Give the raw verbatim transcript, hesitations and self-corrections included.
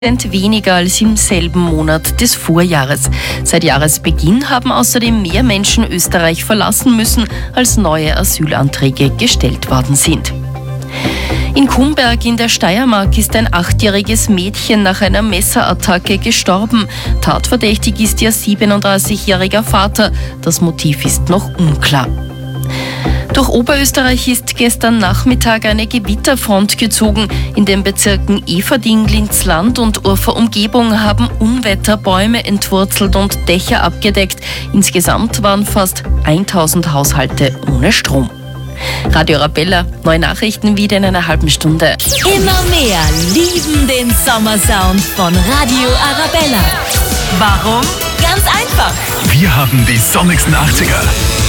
weniger als im selben Monat des Vorjahres. Seit Jahresbeginn haben außerdem mehr Menschen Österreich verlassen müssen, als neue Asylanträge gestellt worden sind. In Kumberg in der Steiermark ist ein achtjähriges Mädchen nach einer Messerattacke gestorben. Tatverdächtig ist ihr siebenunddreißigjähriger Vater. Das Motiv ist noch unklar. Durch Oberösterreich ist gestern Nachmittag eine Gewitterfront gezogen. In den Bezirken Everding, Linzland und Urfer Umgebung haben Unwetter Bäume entwurzelt und Dächer abgedeckt. Insgesamt waren fast tausend Haushalte ohne Strom. Radio Arabella, neue Nachrichten wieder in einer halben Stunde. Immer mehr lieben den Sommersound von Radio Arabella. Warum? Ganz einfach. Wir haben die sonnigsten achtziger.